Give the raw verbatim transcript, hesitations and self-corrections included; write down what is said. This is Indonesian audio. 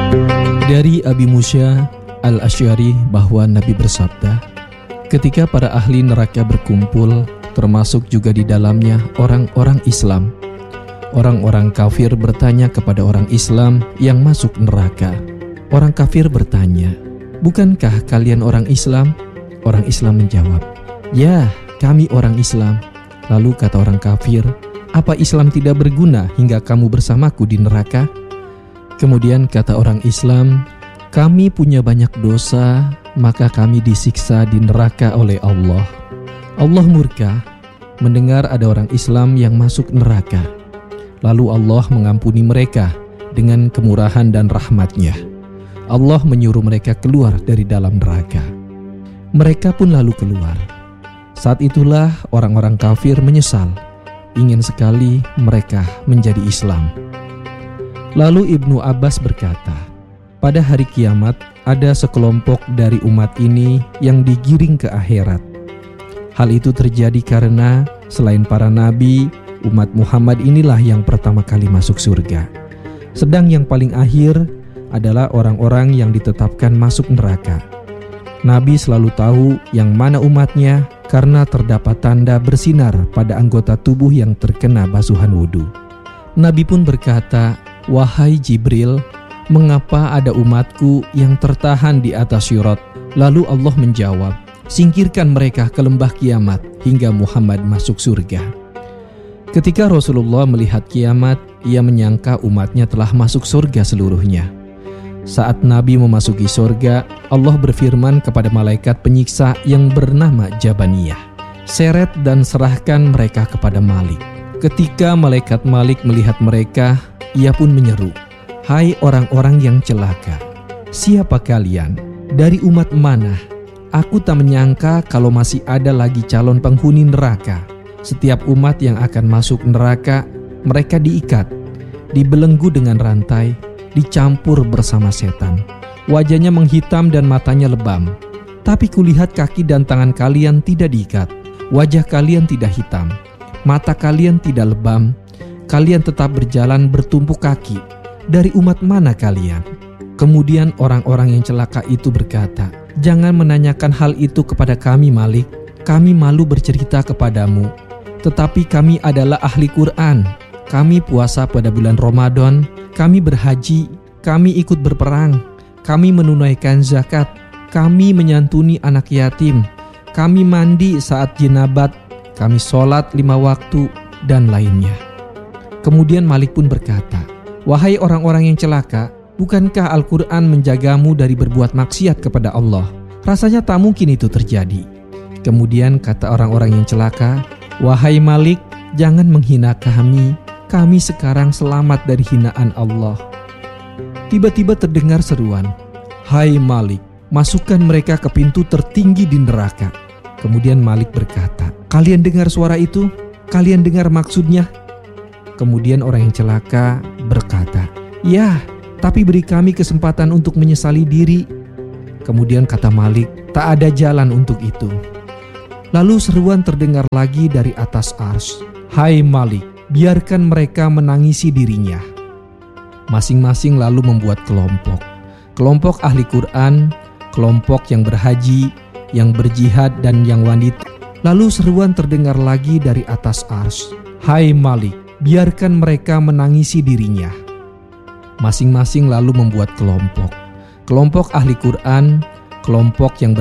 Dari Abi Musa al-Asy'ari bahwa Nabi bersabda, ketika para ahli neraka berkumpul, termasuk juga di dalamnya orang-orang Islam, orang-orang kafir bertanya kepada orang Islam yang masuk neraka. Orang kafir bertanya, bukankah kalian orang Islam? Orang Islam menjawab, ya, kami orang Islam. Lalu kata orang kafir, apa Islam tidak berguna hingga kamu bersamaku di neraka? Kemudian kata orang Islam, kami punya banyak dosa, maka kami disiksa di neraka oleh Allah. Allah murka mendengar ada orang Islam yang masuk neraka. Lalu Allah mengampuni mereka dengan kemurahan dan rahmat-Nya. Allah menyuruh mereka keluar dari dalam neraka. Mereka pun lalu keluar. Saat itulah orang-orang kafir menyesal, ingin sekali mereka menjadi Islam. Lalu Ibnu Abbas berkata, pada hari kiamat ada sekelompok dari umat ini yang digiring ke akhirat. Hal itu terjadi karena selain para nabi, umat Muhammad inilah yang pertama kali masuk surga. Sedang yang paling akhir adalah orang-orang yang ditetapkan masuk neraka. Nabi selalu tahu yang mana umatnya karena terdapat tanda bersinar pada anggota tubuh yang terkena basuhan wudhu. Nabi pun berkata, wahai Jibril, mengapa ada umatku yang tertahan di atas syurat? Lalu Allah menjawab, singkirkan mereka ke lembah kiamat hingga Muhammad masuk surga. Ketika Rasulullah melihat kiamat, ia menyangka umatnya telah masuk surga seluruhnya. Saat Nabi memasuki surga, Allah berfirman kepada malaikat penyiksa yang bernama Jabaniyah, seret dan serahkan mereka kepada Malik. Ketika malaikat Malik melihat mereka, ia pun menyeru, hai orang-orang yang celaka, siapa kalian? Dari umat mana? Aku tak menyangka kalau masih ada lagi calon penghuni neraka. Setiap umat yang akan masuk neraka, mereka diikat, dibelenggu dengan rantai, dicampur bersama setan. Wajahnya menghitam dan matanya lebam. Tapi kulihat kaki dan tangan kalian tidak diikat. Wajah kalian tidak hitam, mata kalian tidak lebam. Kalian tetap berjalan bertumpuk kaki. Dari umat mana kalian? Kemudian orang-orang yang celaka itu berkata, jangan menanyakan hal itu kepada kami Malik. Kami malu bercerita kepadamu. Tetapi kami adalah ahli Quran. Kami puasa pada bulan Ramadan. Kami berhaji. Kami ikut berperang. Kami menunaikan zakat. Kami menyantuni anak yatim. Kami mandi saat jenabat. Kami sholat lima waktu dan lainnya. Kemudian Malik pun berkata, wahai orang-orang yang celaka, bukankah Al-Quran menjagamu dari berbuat maksiat kepada Allah? Rasanya tak mungkin itu terjadi. Kemudian kata orang-orang yang celaka, wahai Malik, jangan menghina kami. Kami sekarang selamat dari hinaan Allah. Tiba-tiba terdengar seruan, hai Malik, masukkan mereka ke pintu tertinggi di neraka. Kemudian Malik berkata, kalian dengar suara itu? Kalian dengar maksudnya? Kemudian orang yang celaka berkata, ya, tapi beri kami kesempatan untuk menyesali diri. Kemudian kata Malik, tak ada jalan untuk itu. Lalu seruan terdengar lagi dari atas arsy, hai Malik, biarkan mereka menangisi dirinya. Masing-masing lalu membuat kelompok. Kelompok ahli Quran, kelompok yang berhaji, yang berjihad dan yang wanita. Lalu seruan terdengar lagi dari atas arsy, hai Malik, biarkan mereka menangisi dirinya. Masing-masing lalu membuat kelompok. Kelompok ahli Quran, kelompok yang